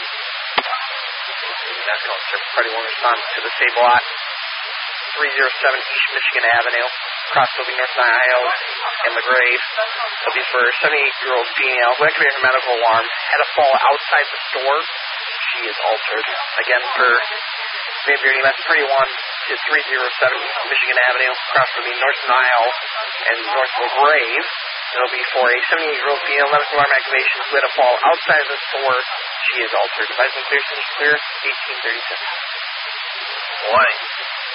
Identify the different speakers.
Speaker 1: National Service Party 1 responds to the Sable lot. 307 East Michigan Avenue. Cross will be North Nile and LaGrave. Will be for a 78-year-old female who activated her medical alarm. Had a fall outside the store. She is altered. Again, for Van Buren EMS 31 to 307 East Michigan Avenue. Cross will be North Nile and North LaGrave. It'll be for a 78-year-old female medical alarm activation who had a fall outside the store. She is altered. Advisement clear, finish clear, 1836.
Speaker 2: Boy,